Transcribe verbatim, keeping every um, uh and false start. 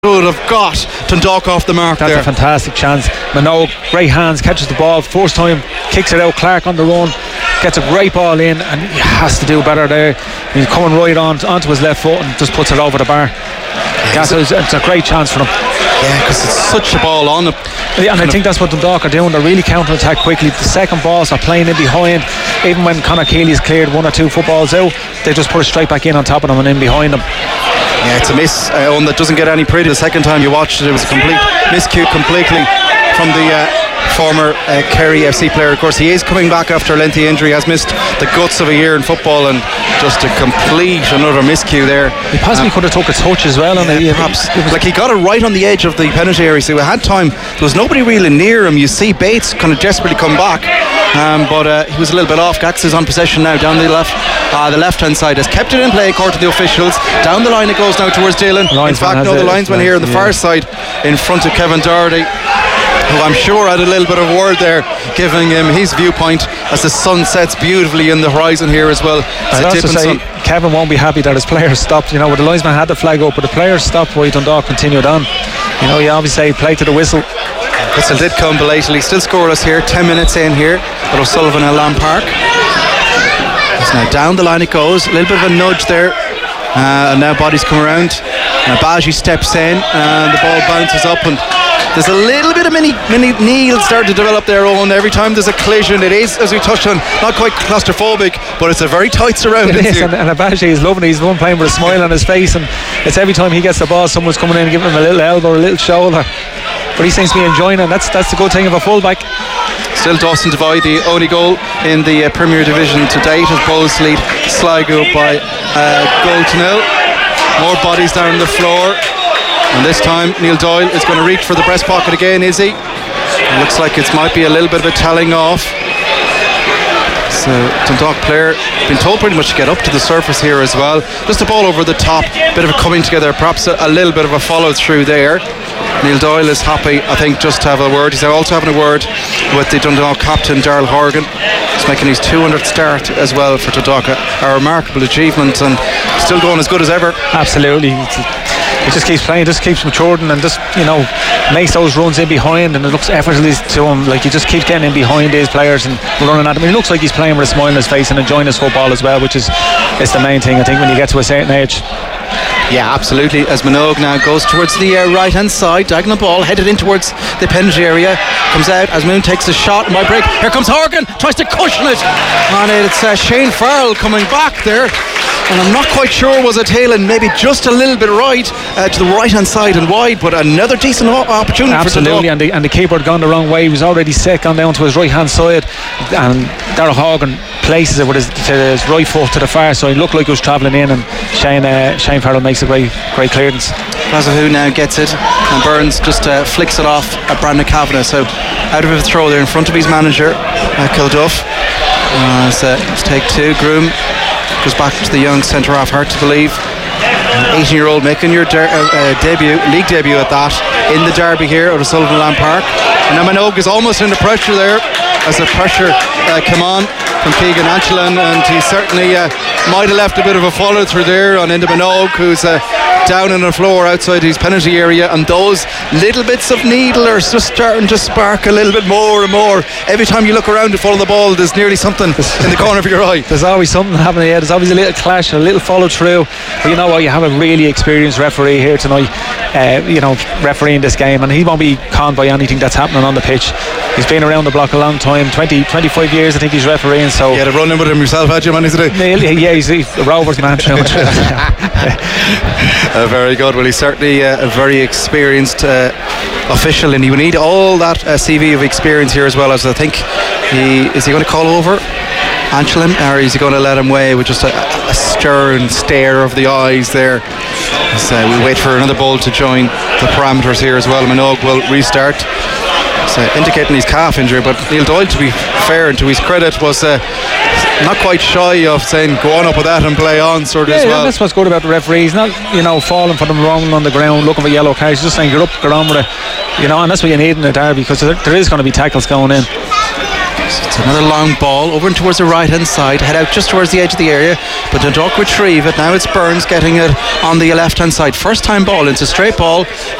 would have got Dundalk off the mark. That's there. a fantastic chance. Minogue, great hands, catches the ball first time, kicks it out. Clark on the run, gets a great ball in, and he has to do better there. He's coming right on onto his left foot and just puts it over the bar. That's a, it's a great chance for him. Yeah, because it's such a ball on it. Yeah, and I think that's what Dundalk are doing. They're really counter-attack quickly. The second balls are playing in behind. Even when Conor Keely's cleared one or two footballs out, they just put it straight back in on top of them and in behind them. Yeah, it's a miss, uh, one that doesn't get any pretty. The second time you watched it, it was a complete miscue completely from the uh, former uh, Kerry F C player. Of course, he is coming back after a lengthy injury, has missed the guts of a year in football, and just a complete another miscue there. He possibly um, could have took a touch as well. Yeah, on it. Perhaps. It was like he got it right on the edge of the penalty area, so he had time. There was nobody really near him. You see Bates kind of desperately come back, um, but uh, he was a little bit off. Gax is on possession now down the left. Uh, the left hand side has kept it in play according to the officials. Down the line it goes now towards Dylan. In fact, no, the linesman here on the far side in front of Kevin Doherty, who I'm sure had a little bit of a word there, giving him his viewpoint as the sun sets beautifully in the horizon here as well. I'd also say sun. Kevin won't be happy that his players stopped. You know, the linesman had the flag up, but the players stopped while Dundalk continued on. You know, you obviously play to the whistle. Whistle did come belatedly. Still scoreless here, ten minutes in here at O'Sullivan at Lamb Park. It's now down the line it goes, a little bit of a nudge there, uh, and now bodies come around. Now Baji steps in and the ball bounces up, and there's a little bit of mini mini kneel starting to develop there, Owen. Every time there's a collision, it is, as we touched on, not quite claustrophobic, but it's a very tight surroundings. It is, and, and Abaji is loving it. He's the one playing with a smile on his face, and it's every time he gets the ball, someone's coming in and giving him a little elbow or a little shoulder. But he seems to be enjoying it, and that's, that's the good thing of a fullback. Still Dawson Devine, the only goal in the uh, Premier Division to date, as Bulls lead Sligo by uh, goal to nil. More bodies down the floor, and this time Neil Doyle is going to reach for the breast pocket again, is he? It looks like it might be a little bit of a telling off. So Dundalk player been told pretty much to get up to the surface here as well. Just a ball over the top, bit of a coming together, perhaps a, a little bit of a follow through there. Neil Doyle is happy, I think, just to have a word. He's also having a word with the Dundalk captain, Darrell Horgan. He's making his two hundredth start as well for Dundalk. A remarkable achievement, and still going as good as ever. Absolutely. He just keeps playing, just keeps maturing, and just, you know, makes those runs in behind, and it looks effortless to him. Like, he just keeps getting in behind these players and running at them. He looks like he's playing with a smile on his face and enjoying his football as well, which is, is the main thing, I think, when you get to a certain age. Yeah, absolutely. As Minogue now goes towards the uh, right hand side, diagonal ball headed in towards the penalty area, comes out as Moon takes a shot and might break. Here comes Horgan, tries to cushion it, and it's uh, Shane Farrell coming back there. And I'm not quite sure, was it Halen maybe just a little bit right uh, to the right hand side and wide, but another decent opportunity. Absolutely, for and the, and the keeper had gone the wrong way. He was already set, gone down to his right hand side, and Darrell Horgan places it with his, to his right foot to the far side. It looked like he was travelling in, and Shane uh, Shane Farrell makes a great great clearance. Plazahu now gets it, and Burns just uh, flicks it off at Brandon Kavanagh. So out of a throw there in front of his manager, uh, Kilduff. Uh, so let's take two. Groom goes back to the young centre half, hard to believe. eighteen year old making your der- uh, uh, debut, league debut at that, in the derby here at O'Sullivan Lamb Park. And now Minogue is almost under pressure there, as the pressure uh, come on from Keegan Anchelin, and he certainly uh, might have left a bit of a follow through there on into Minogue, who's uh, down on the floor outside his penalty area, and those little bits of needle are just starting to spark a little bit more and more. Every time you look around to follow the ball, there's nearly something in the corner of your eye. There's always something happening here. There's always a little clash, a little follow through. But you know what, you have a really experienced referee here tonight, uh, you know, refereeing this game, and he won't be conned by anything that's happening on the pitch. He's been around the block a long time, twenty, twenty-five years I think he's refereeing. So you had a run in with him yourself, had you, man? Is it? Yeah, he's a Rovers man. uh, very good. Well, he's certainly uh, a very experienced uh, official, and he would need all that uh, C V of experience here as well. As I think he is he going to call over Anchelin, or is he going to let him away with just a, a stern stare of the eyes there? So we wait for another ball to join the parameters here as well. Minogue will restart. So indicating his calf injury, but Neil Doyle, to be fair and to his credit, was uh, not quite shy of saying go on up with that and play on sort of yeah, as well. Yeah, that's what's good about the referee. He's not, you know, falling for them, rolling on the ground looking for yellow cards. He's just saying get up, get on with it, you know, and that's what you need in a derby, because there, there is going to be tackles going in. So it's another long ball over and towards the right hand side, head out just towards the edge of the area, but Dundalk retrieve it. Now it's Burns getting it on the left hand side. First time ball, it's a straight ball